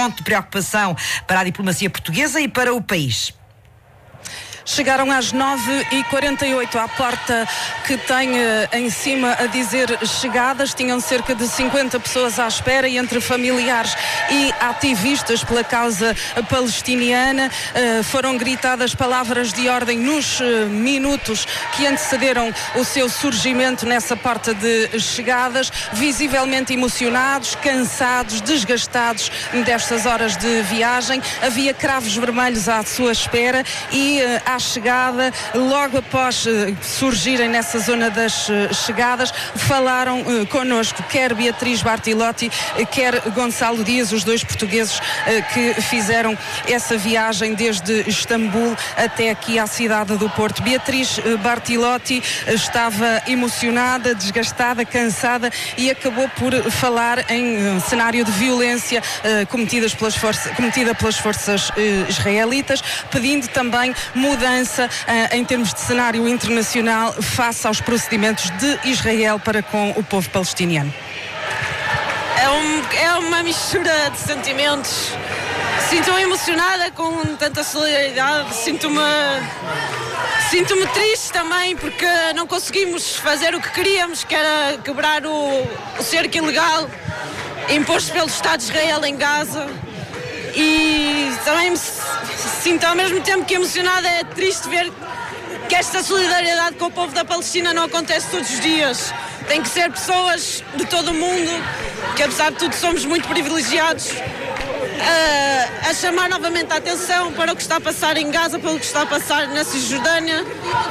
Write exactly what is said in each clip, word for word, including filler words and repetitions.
ponto de preocupação para a diplomacia portuguesa e para o país. Chegaram às nove e quarenta e oito à porta que tem uh, em cima a dizer chegadas. Tinham cerca de cinquenta pessoas à espera, e entre familiares e ativistas pela causa palestiniana uh, foram gritadas palavras de ordem nos uh, minutos que antecederam o seu surgimento nessa porta de chegadas, visivelmente emocionados, cansados, desgastados destas horas de viagem. Havia cravos vermelhos à sua espera e uh, à chegada, logo após uh, surgirem nessa zona das uh, chegadas, falaram uh, connosco quer Beatriz Bartilotti, uh, quer Gonçalo Dias, os dois portugueses uh, que fizeram essa viagem desde Istambul até aqui à cidade do Porto. Beatriz uh, Bartilotti uh, estava emocionada, desgastada, cansada e acabou por falar em uh, cenário de violência uh, cometidas pelas forças, cometida pelas forças uh, israelitas, pedindo também mudança uh, em termos de cenário internacional face aos procedimentos de Israel para com o povo palestiniano. É, um, é uma mistura de sentimentos. Sinto-me emocionada com tanta solidariedade, sinto-me sinto-me triste também porque não conseguimos fazer o que queríamos, que era quebrar o, o cerco ilegal imposto pelo Estado de Israel em Gaza. E também me sinto ao mesmo tempo que emocionada. É triste ver que esta solidariedade com o povo da Palestina não acontece todos os dias. Tem que ser pessoas de todo o mundo, que apesar de tudo somos muito privilegiados, a, a chamar novamente a atenção para o que está a passar em Gaza, pelo que está a passar na Cisjordânia.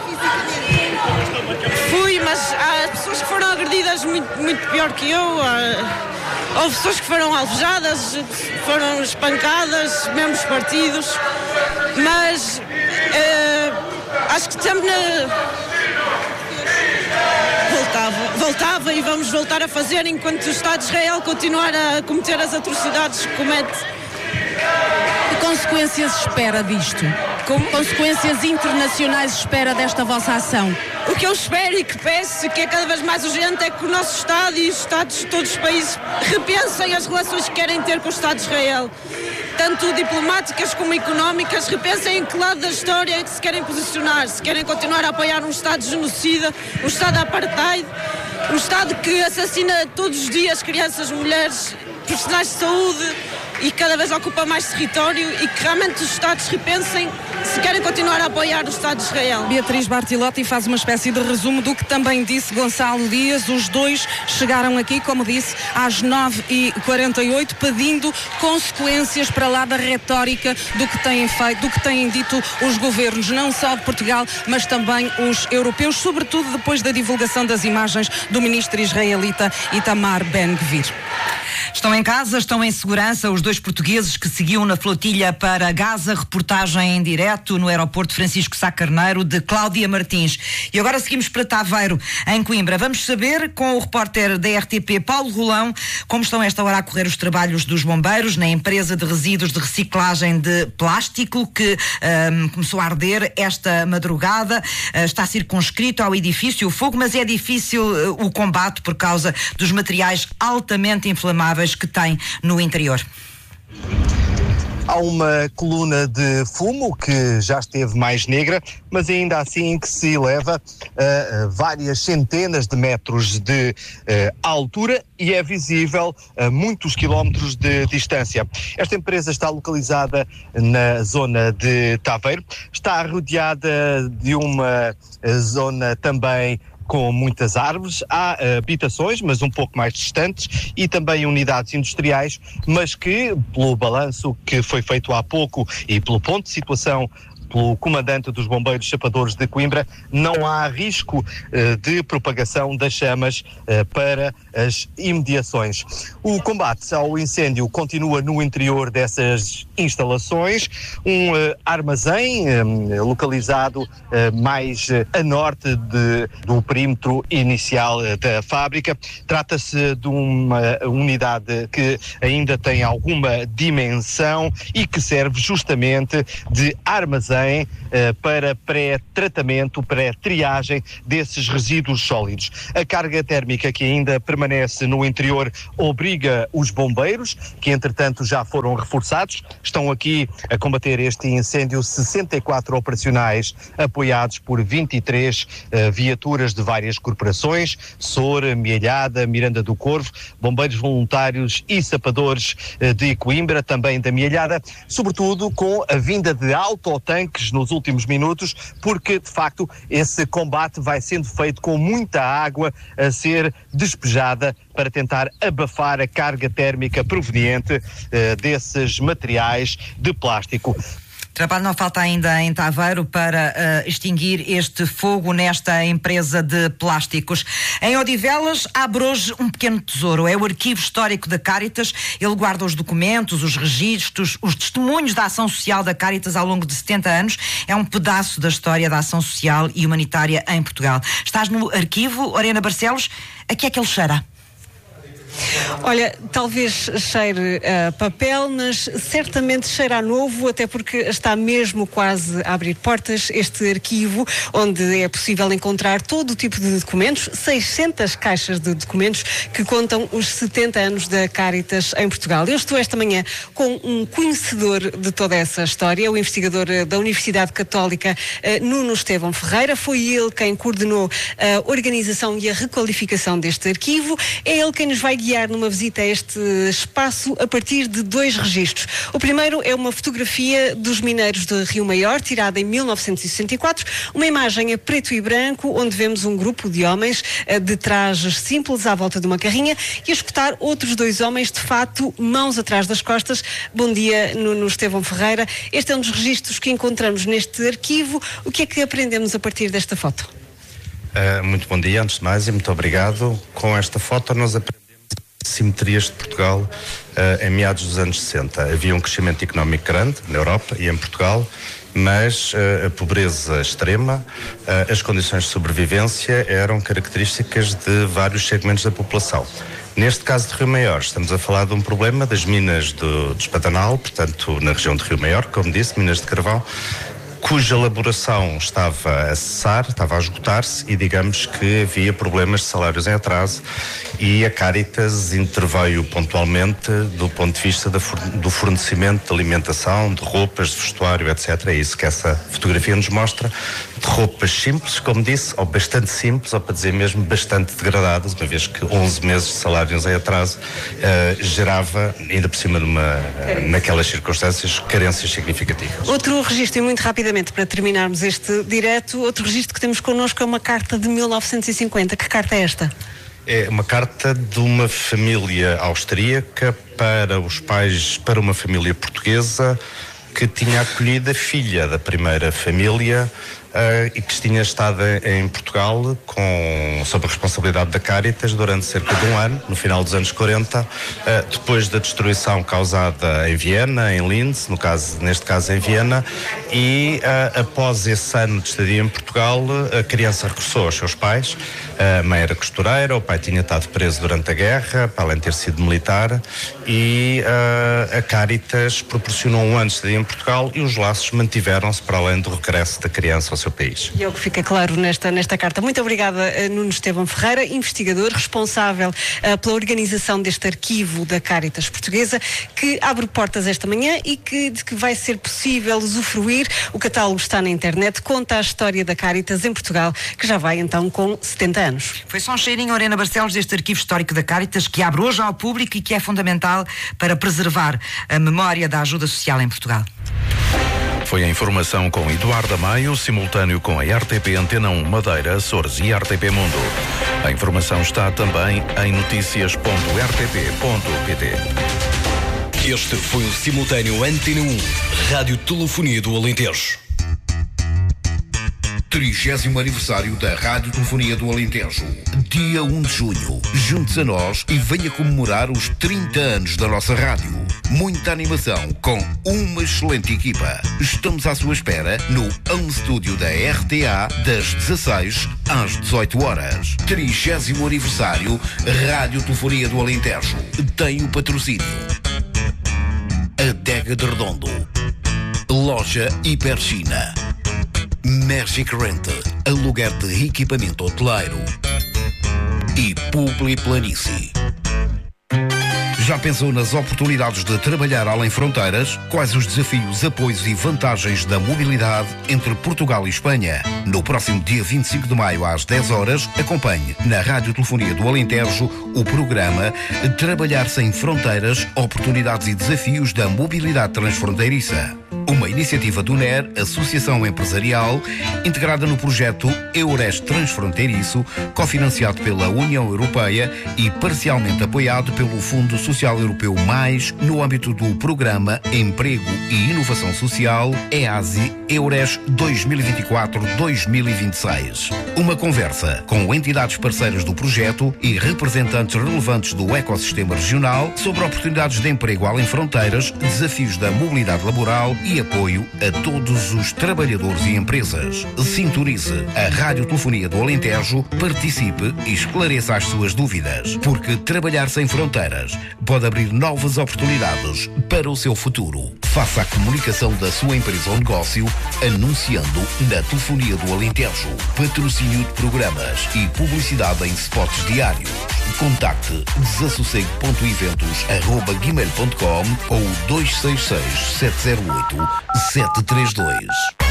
Fui, mas há pessoas que foram agredidas muito, muito pior que eu. Há, Houve pessoas que foram alvejadas, foram espancadas, membros partidos, mas uh, acho que estamos na... Voltava, voltava e vamos voltar a fazer enquanto o Estado de Israel continuar a cometer as atrocidades que comete. Que consequências espera disto? Como consequências internacionais espera desta vossa ação? O que eu espero e que peço, que é cada vez mais urgente, é que o nosso Estado e os Estados de todos os países repensem as relações que querem ter com o Estado de Israel. Tanto diplomáticas como económicas, repensem em que lado da história é que se querem posicionar. Se querem continuar a apoiar um Estado genocida, um Estado apartheid, um Estado que assassina todos os dias crianças, mulheres, profissionais de saúde e cada vez ocupa mais território, e que realmente os Estados repensem se querem continuar a apoiar o Estado de Israel. Beatriz Bartilotti faz uma espécie de resumo do que também disse Gonçalo Dias. Os dois chegaram aqui, como disse, às nove e quarenta e oito, pedindo consequências para lá da retórica do que têm feito, do que têm dito os governos, não só de Portugal, mas também os europeus, sobretudo depois da divulgação das imagens do ministro israelita Itamar Ben-Gvir. Estão em casa, estão em segurança os dois portugueses que seguiam na flotilha para Gaza. Reportagem em direto no aeroporto Francisco Sá Carneiro, de Cláudia Martins. E agora seguimos para Taveiro, em Coimbra. Vamos saber com o repórter da R T P, Paulo Rolão, como estão a esta hora a correr os trabalhos dos bombeiros na empresa de resíduos de reciclagem de plástico que um, começou a arder esta madrugada. Uh, está circunscrito ao edifício o fogo, mas é difícil uh, o combate por causa dos materiais altamente inflamáveis que tem no interior. Há uma coluna de fumo que já esteve mais negra, mas ainda assim que se eleva a uh, várias centenas de metros de uh, altura e é visível a muitos quilómetros de distância. Esta empresa está localizada na zona de Taveiro, está rodeada de uma uh, zona também com muitas árvores, há uh, habitações, mas um pouco mais distantes, e também unidades industriais, mas que, pelo balanço que foi feito há pouco e pelo ponto de situação pelo comandante dos bombeiros chapadores de Coimbra, não há risco uh, de propagação das chamas uh, para as imediações. O combate ao incêndio continua no interior dessas instalações, um uh, armazém um, localizado uh, mais uh, a norte de, do perímetro inicial uh, da fábrica. Trata-se de uma unidade que ainda tem alguma dimensão e que serve justamente de armazém armazém uh, para pré-tratamento, pré-triagem desses resíduos sólidos. A carga térmica que ainda permanece no interior obriga os bombeiros, que entretanto já foram reforçados, estão aqui a combater este incêndio, sessenta e quatro operacionais apoiados por vinte e três uh, viaturas de várias corporações, Soura, Mielhada, Miranda do Corvo, bombeiros voluntários e sapadores uh, de Coimbra, também da Mielhada, sobretudo com a vinda de autotanques nos últimos minutos, porque de facto esse combate vai sendo feito com muita água a ser despejada para tentar abafar a carga térmica proveniente uh, desses materiais de plástico. Trabalho não falta ainda em Taveiro para uh, extinguir este fogo nesta empresa de plásticos. Em Odivelas abre hoje um pequeno tesouro. É o arquivo histórico da Cáritas. Ele guarda os documentos, os registros, os testemunhos da ação social da Cáritas ao longo de setenta anos. É um pedaço da história da ação social e humanitária em Portugal. Estás no arquivo, Orena Barcelos. A que é que ele cheira? Olha, talvez cheire a papel, mas certamente cheira a novo, até porque está mesmo quase a abrir portas este arquivo, onde é possível encontrar todo o tipo de documentos, seiscentas caixas de documentos que contam os setenta anos da Cáritas em Portugal. Eu estou esta manhã com um conhecedor de toda essa história, o investigador da Universidade Católica, Nuno Estevão Ferreira. Foi ele quem coordenou a organização e a requalificação deste arquivo. É ele quem nos vai guiar numa visita a este espaço a partir de dois registros. O primeiro é uma fotografia dos mineiros de Rio Maior, tirada em mil novecentos e sessenta e quatro, uma imagem a preto e branco, onde vemos um grupo de homens uh, de trajes simples à volta de uma carrinha e a escutar outros dois homens, de fato, mãos atrás das costas. Bom dia, Nuno Estevão Ferreira. Este é um dos registros que encontramos neste arquivo. O que é que aprendemos a partir desta foto? Uh, muito bom dia, antes de mais, e muito obrigado. Com esta foto nós aprendemos simetrias de Portugal uh, em meados dos anos sessenta. Havia um crescimento económico grande na Europa e em Portugal, mas uh, a pobreza extrema, uh, as condições de sobrevivência eram características de vários segmentos da população. Neste caso de Rio Maior, estamos a falar de um problema das minas do, de Espatanal, portanto na região de Rio Maior, como disse, minas de carvão, cuja elaboração estava a cessar, estava a esgotar-se e digamos que havia problemas de salários em atraso e a Cáritas interveio pontualmente do ponto de vista do fornecimento de alimentação, de roupas, de vestuário, etcétera. É isso que essa fotografia nos mostra, de roupas simples, como disse, ou bastante simples, ou para dizer mesmo bastante degradadas, uma vez que onze meses de salários em atraso uh, gerava, ainda por cima de uma, uh, naquelas circunstâncias, carências significativas. Outro registro, e muito rapidamente, para terminarmos este direto, outro registro que temos connosco é uma carta de mil novecentos e cinquenta. Que carta é esta? É uma carta de uma família austríaca para os pais, para uma família portuguesa que tinha acolhido a filha da primeira família uh, e que tinha estado em Portugal com, sob a responsabilidade da Cáritas durante cerca de um ano, no final dos anos quarenta, uh, depois da destruição causada em Viena, em Linz, no caso, neste caso em Viena, e uh, após esse ano de estadia em Portugal, a criança regressou aos seus pais. A mãe era costureira, o pai tinha estado preso durante a guerra, para além de ter sido militar, e uh, a Cáritas proporcionou um ano de estadia em Portugal e os laços mantiveram-se para além do regresso da criança ao seu país. E é o que fica claro nesta, nesta carta. Muito obrigada, Nuno Estevão Ferreira, investigador responsável uh, pela organização deste arquivo da Cáritas Portuguesa, que abre portas esta manhã e que, de que vai ser possível usufruir. O catálogo está na internet, conta a história da Cáritas em Portugal, que já vai então com setenta anos. Foi só um cheirinho, Orena Barcelos, deste arquivo histórico da Cáritas, que abre hoje ao público e que é fundamental para preservar a memória da ajuda social em Portugal. Foi a informação com Eduardo Maio, simultâneo com a R T P Antena um Madeira, Açores e R T P Mundo. A informação está também em noticias ponto r t p ponto p t. Este foi o simultâneo Antena um, Rádio Telefonia do Alentejo. trigésimo aniversário da Rádio Telefonia do Alentejo. Dia um de junho. Junte-se a nós e venha comemorar os trinta anos da nossa rádio. Muita animação com uma excelente equipa. Estamos à sua espera no Home Studio da R T A das dezasseis às dezoito horas. trigésimo aniversário Rádio Telefonia do Alentejo. Tem o patrocínio Adega de Redondo, Loja Hiperchina. Magic Rent, aluguer de equipamento hoteleiro. E Publi Planície. Já pensou nas oportunidades de trabalhar além fronteiras? Quais os desafios, apoios e vantagens da mobilidade entre Portugal e Espanha? No próximo dia vinte e cinco de maio às dez horas, acompanhe na Rádio Telefonia do Alentejo o programa Trabalhar Sem Fronteiras, Oportunidades e Desafios da Mobilidade Transfronteiriça. Uma iniciativa do N E R, Associação Empresarial, integrada no projeto EURES Transfronteiriço, cofinanciado pela União Europeia e parcialmente apoiado pelo Fundo Social Europeu Mais, no âmbito do Programa Emprego e Inovação Social E A S I EURES dois mil e vinte e quatro a dois mil e vinte e seis. Uma conversa com entidades parceiras do projeto e representantes relevantes do ecossistema regional sobre oportunidades de emprego além fronteiras, desafios da mobilidade laboral e apoio a todos os trabalhadores e empresas. Sintonize a Rádio Telefonia do Alentejo, participe e esclareça as suas dúvidas, porque trabalhar sem fronteiras pode abrir novas oportunidades para o seu futuro. Faça a comunicação da sua empresa ou negócio anunciando na Telefonia do Alentejo, patrocínio de programas e publicidade em spots diários. Contacte desassossego ponto eventos arroba gmail ponto com ou dois seis seis, sete zero oito, sete três dois.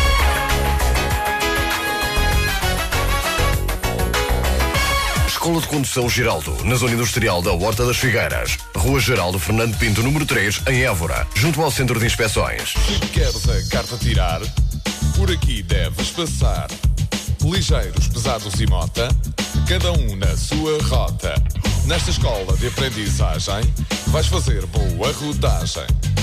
Escola de Condução Geraldo, na Zona Industrial da Horta das Figueiras. Rua Geraldo Fernando Pinto, número três, em Évora, junto ao Centro de Inspeções. Se queres a carta tirar, por aqui deves passar. Ligeiros, pesados e mota, cada um na sua rota. Nesta escola de aprendizagem, vais fazer boa rodagem.